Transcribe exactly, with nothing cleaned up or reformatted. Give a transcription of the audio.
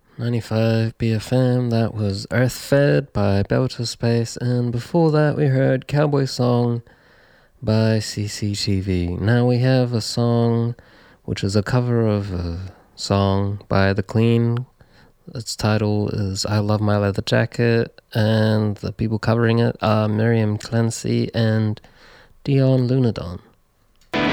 ninety-five B F M, that was Earthfed by Belter Space, and before that we heard Cowboy Song by C C T V. Now we have a song which is a cover of a song by The Clean. Its title is I Love My Leather Jacket, and the people covering it are Miriam Clancy and Dion Lunadon.